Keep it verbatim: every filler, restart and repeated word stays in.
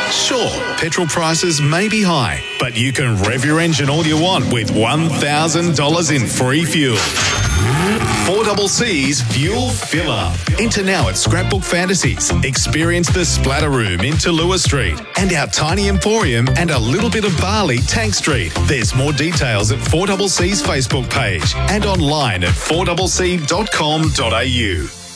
Sure, petrol prices may be high, but you can rev your engine all you want with one thousand dollars in free fuel. four C C's Fuel Fill Up. Enter now at Scrapbook Fantasies. Experience the Splatter Room in Tallulah Street and our Tiny Emporium and a little bit of Barley Tank Street. There's more details at four C C's Facebook page and online at four c c dot com dot a u.